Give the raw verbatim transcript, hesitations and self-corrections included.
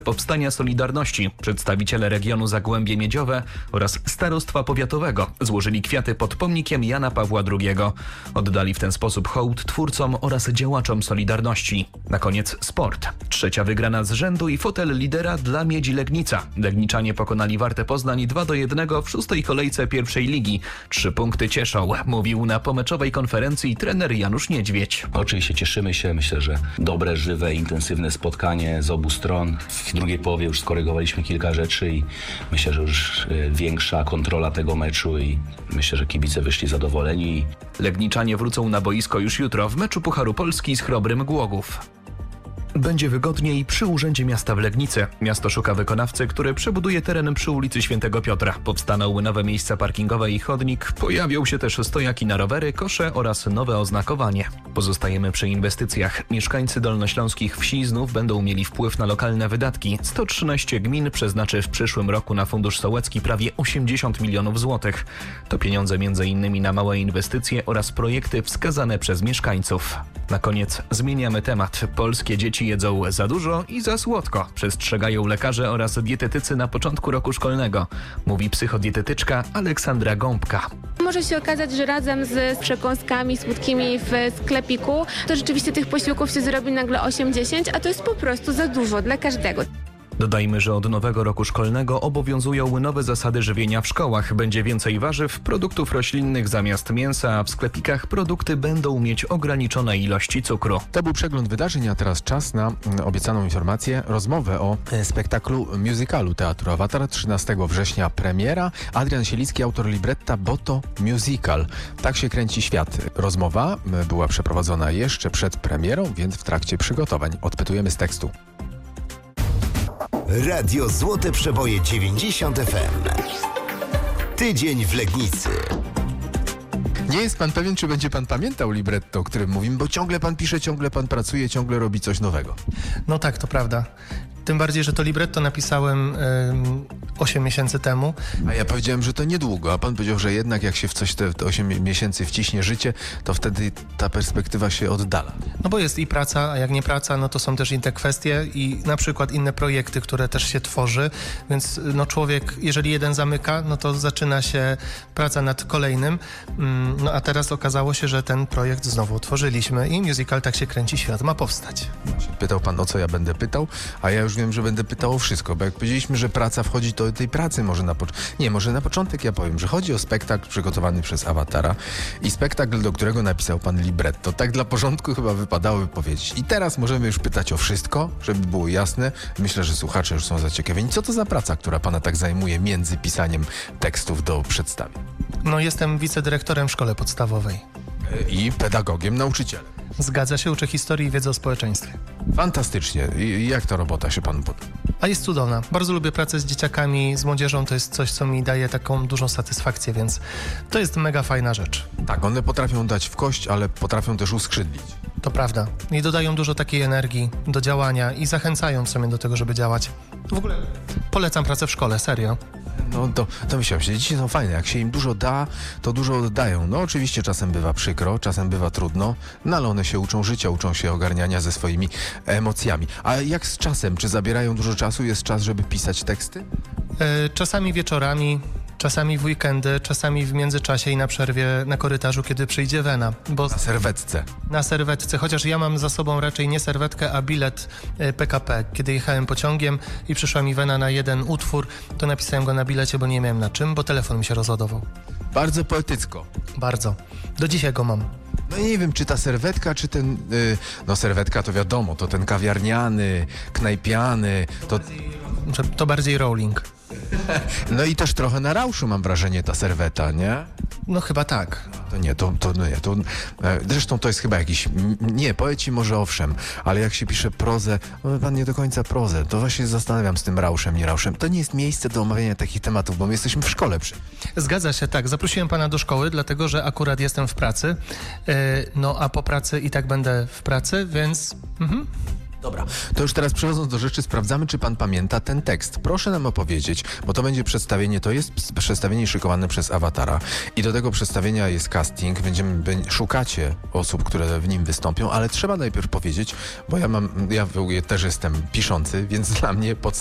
Powstania Solidarności, przedstawiciele regionu Zagłębie Miedziowe oraz Starostwa Powiatowego złożyli kwiaty pod pomnikiem Jana Pawła drugiego. Oddali w ten sposób hołd twórcom oraz działaczom Solidarności. Na koniec sport. Trzecia wygrana z rzędu i fotel lidera dla Miedzi Legnica. Legniczanie pokonali Wartę Poznań dwa do jednego w szóstej kolejce pierwszej ligi. Trzy punkty cieszą, mówił na pomeczowej konferencji trener Janusz Niedźwiedź. Oczywiście cieszymy się, myślę, że dobre, żywe, intensywne spotkanie z obu stron. W drugiej połowie już skorygowaliśmy kilka rzeczy i myślę, że już większa kontrola tego meczu i myślę, że kibice wyszli zadowoleni. Legniczanie wrócą na boisko już jutro w meczu Pucharu Polski z Chrobrym Głogów. Będzie wygodniej przy Urzędzie Miasta w Legnicy. Miasto szuka wykonawcy, który przebuduje teren przy ulicy Świętego Piotra. Powstaną nowe miejsca parkingowe i chodnik. Pojawią się też stojaki na rowery, kosze oraz nowe oznakowanie. Pozostajemy przy inwestycjach. Mieszkańcy dolnośląskich wsi znów będą mieli wpływ na lokalne wydatki. sto trzynaście gmin przeznaczy w przyszłym roku na Fundusz Sołecki prawie osiemdziesiąt milionów złotych. To pieniądze między innymi na małe inwestycje oraz projekty wskazane przez mieszkańców. Na koniec zmieniamy temat. Polskie dzieci jedzą za dużo i za słodko, przestrzegają lekarze oraz dietetycy na początku roku szkolnego, mówi psychodietetyczka Aleksandra Gąbka. Może się okazać, że razem z przekąskami słodkimi w sklepiku to rzeczywiście tych posiłków się zrobi nagle osiem dziesięć, a to jest po prostu za dużo dla każdego. Dodajmy, że od nowego roku szkolnego obowiązują nowe zasady żywienia w szkołach. Będzie więcej warzyw, produktów roślinnych zamiast mięsa, a w sklepikach produkty będą mieć ograniczone ilości cukru. To był przegląd wydarzeń, a teraz czas na obiecaną informację, rozmowę o spektaklu musicalu Teatru Awatar. trzynastego września premiera. Adrian Sielicki, autor libretta, bo to musical. Tak się kręci świat. Rozmowa była przeprowadzona jeszcze przed premierą, więc w trakcie przygotowań. Odpytujemy z tekstu. Radio Złote Przeboje dziewięćdziesiąt F M. Tydzień w Legnicy. Nie jest pan pewien, czy będzie pan pamiętał libretto, o którym mówimy, bo ciągle pan pisze, ciągle pan pracuje, ciągle robi coś nowego. No tak, to prawda. Tym bardziej, że to libretto napisałem osiem miesięcy temu. A ja powiedziałem, że to niedługo, a pan powiedział, że jednak jak się w coś te, te osiem miesięcy wciśnie życie, to wtedy ta perspektywa się oddala. No bo jest i praca, a jak nie praca, no to są też inne kwestie i na przykład inne projekty, które też się tworzy, więc no człowiek, jeżeli jeden zamyka, no to zaczyna się praca nad kolejnym. No a teraz okazało się, że ten projekt znowu otworzyliśmy i musical Tak się kręci świat ma powstać. Pytał pan, o co ja będę pytał, a ja już wiem, że będę pytał o wszystko, bo jak powiedzieliśmy, że praca wchodzi, to tej pracy może na początek... Nie, może na początek ja powiem, że chodzi o spektakl przygotowany przez Awatara i spektakl, do którego napisał pan libretto. Tak dla porządku chyba wypadałoby powiedzieć. I teraz możemy już pytać o wszystko, żeby było jasne. Myślę, że słuchacze już są zaciekawieni. Co to za praca, która pana tak zajmuje między pisaniem tekstów do przedstawień? No jestem wicedyrektorem w szkole podstawowej. I pedagogiem, nauczycielem. Zgadza się, uczę historii i wiedzy o społeczeństwie. Fantastycznie. I jak ta robota się panu podoba? A jest cudowna. Bardzo lubię pracę z dzieciakami, z młodzieżą. To jest coś, co mi daje taką dużą satysfakcję, więc to jest mega fajna rzecz. Tak, one potrafią dać w kość, ale potrafią też uskrzydlić. To prawda. I dodają dużo takiej energii do działania i zachęcają w sumie do tego, żeby działać. W ogóle polecam pracę w szkole, serio. No to, to myślałem, że dzieci są fajne. Jak się im dużo da, to dużo oddają. No oczywiście czasem bywa przykro, czasem bywa trudno, no ale one się uczą życia, uczą się ogarniania ze swoimi emocjami. A jak z czasem? Czy zabierają dużo czasu? Jest czas, żeby pisać teksty? Yy, czasami wieczorami, czasami w weekendy, czasami w międzyczasie i na przerwie na korytarzu, kiedy przyjdzie wena. Bo na serwetce. Na serwetce, chociaż ja mam za sobą raczej nie serwetkę, a bilet P K P. Kiedy jechałem pociągiem i przyszła mi wena na jeden utwór, to napisałem go na bilecie, bo nie miałem na czym, bo telefon mi się rozładował. Bardzo poetycko. Bardzo. Do dzisiaj go mam. No nie wiem, czy ta serwetka, czy ten... Yy, no serwetka to wiadomo, to ten kawiarniany, knajpiany, to... To bardziej rolling. No i też trochę na rauszu mam wrażenie ta serweta, nie? No chyba tak. To nie, to, to, no nie, to... Zresztą to jest chyba jakiś... Nie, poeci może owszem, ale jak się pisze prozę, no pan nie do końca prozę, to właśnie zastanawiam z tym rauszem, nie rauszem. To nie jest miejsce do omawiania takich tematów, bo my jesteśmy w szkole przy... Zgadza się, tak. Zaprosiłem pana do szkoły, dlatego że akurat jestem w pracy. Yy, no a po pracy i tak będę w pracy, więc... Mhm. Dobra, to już teraz przechodząc do rzeczy, sprawdzamy, czy pan pamięta ten tekst. Proszę nam opowiedzieć, bo to będzie przedstawienie, to jest przedstawienie szykowane przez Awatara i do tego przedstawienia jest casting, będziemy, be, szukacie osób, które w nim wystąpią, ale trzeba najpierw powiedzieć, bo ja mam, ja też jestem piszący, więc dla mnie pod